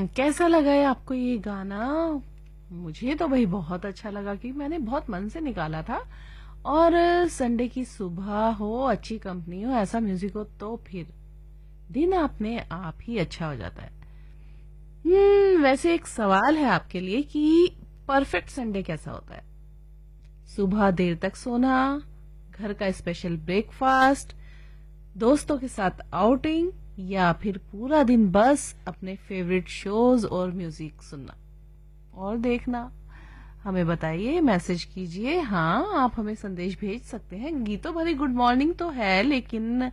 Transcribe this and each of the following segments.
कैसा लगा है आपको ये गाना? मुझे तो भाई बहुत अच्छा लगा कि मैंने बहुत मन से निकाला था। और संडे की सुबह हो, अच्छी कंपनी हो, ऐसा म्यूजिक हो तो फिर दिन अपने आप ही अच्छा हो जाता है। वैसे एक सवाल है आपके लिए कि परफेक्ट संडे कैसा होता है? सुबह देर तक सोना, घर का स्पेशल ब्रेकफास्ट, दोस्तों के साथ आउटिंग, या फिर पूरा दिन बस अपने फेवरेट शोज और म्यूजिक सुनना और देखना? हमें बताइए, मैसेज कीजिए। हाँ, आप हमें संदेश भेज सकते हैं। गीतों भरी गुड मॉर्निंग तो है, लेकिन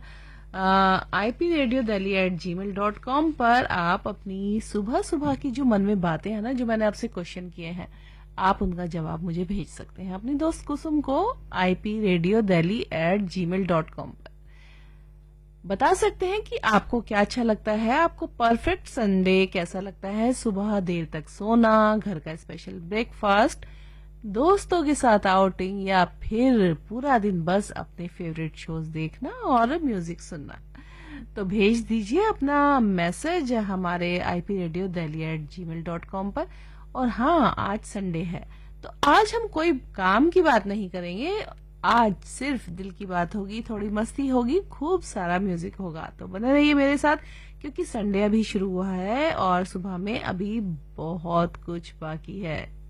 IPRadioDelhi@gmail.com पर आप अपनी सुबह सुबह की जो मन में बातें हैं ना, जो मैंने आपसे क्वेश्चन किए हैं, आप उनका जवाब मुझे भेज सकते हैं अपनी दोस्त कुसुम को IPRadioDelhi@gmail.com पर। बता सकते हैं कि आपको क्या अच्छा लगता है, आपको परफेक्ट संडे कैसा लगता है? सुबह देर तक सोना, घर का स्पेशल ब्रेकफास्ट, दोस्तों के साथ आउटिंग, या फिर पूरा दिन बस अपने फेवरेट शोज देखना और म्यूजिक सुनना? तो भेज दीजिए अपना मैसेज हमारे IPRadioDelhi@gmail.com पर। और हाँ, आज संडे है तो आज हम कोई काम की बात नहीं करेंगे। आज सिर्फ दिल की बात होगी, थोड़ी मस्ती होगी, खूब सारा म्यूजिक होगा। तो बने रहिए मेरे साथ, क्योंकि संडे अभी शुरू हुआ है और सुबह में अभी बहुत कुछ बाकी है।